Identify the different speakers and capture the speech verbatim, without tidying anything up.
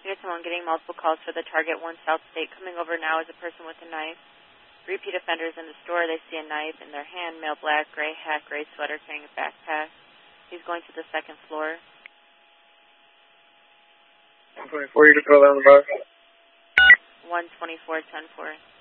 Speaker 1: Here's someone getting multiple calls for the Target one South State. Coming over now is a person with a knife. Repeat offenders in the store. They see a knife in their hand, male black, gray hat, gray sweater, carrying a backpack. He's going to the second floor.
Speaker 2: one twenty-four, you can throw that on the bar.
Speaker 1: one twenty-four, ten four.